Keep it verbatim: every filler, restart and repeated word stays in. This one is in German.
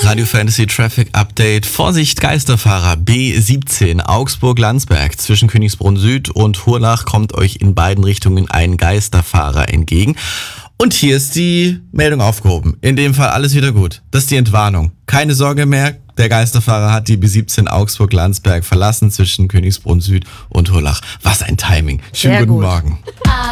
Radio Fantasy Traffic Update. Vorsicht, Geisterfahrer. B siebzehn, Augsburg-Landsberg. Zwischen Königsbrunn Süd und Hurlach kommt euch in beiden Richtungen ein Geisterfahrer entgegen. Und hier ist die Meldung aufgehoben. In dem Fall alles wieder gut. Das ist die Entwarnung. Keine Sorge mehr. Der Geisterfahrer hat die B siebzehn Augsburg-Landsberg verlassen zwischen Königsbrunn Süd und Hurlach. Was ein Timing. Schönen Sehr guten gut. Morgen.